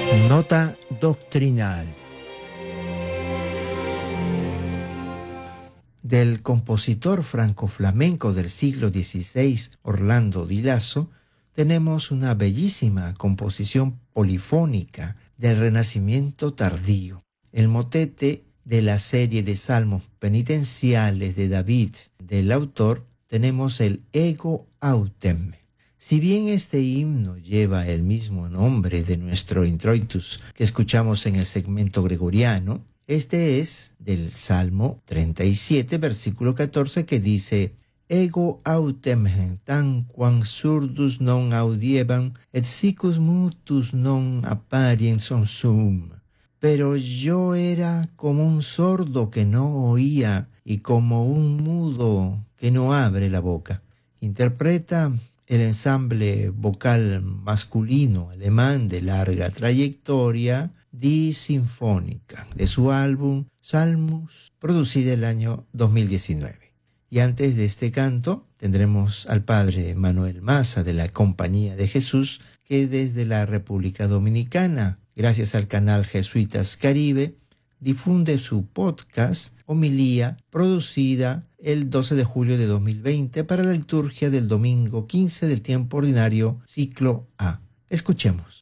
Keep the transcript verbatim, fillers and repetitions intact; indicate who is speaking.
Speaker 1: Nota doctrinal del compositor franco-flamenco del siglo dieciséis, Orlando Di Lasso, tenemos una bellísima composición polifónica del Renacimiento tardío. El motete de la serie de salmos penitenciales de David del autor tenemos el Ego Autem. Si bien este himno lleva el mismo nombre de nuestro introitus que escuchamos en el segmento gregoriano, este es del Salmo treinta y siete, versículo catorce, que dice: Ego autem tanquam surdus non audieban, et sicus mutus non apparien sum. Pero yo era como un sordo que no oía y como un mudo que no abre la boca. Interpreta el ensamble vocal masculino alemán de larga trayectoria, Die Sinfónica, de su álbum Salmus, producido el año dos mil diecinueve. Y antes de este canto tendremos al padre Manuel Maza de la Compañía de Jesús, que desde la República Dominicana, gracias al canal Jesuitas Caribe, difunde su podcast Homilía, producida el doce de julio de dos mil veinte para la liturgia del domingo quince del tiempo ordinario, ciclo A. Escuchemos.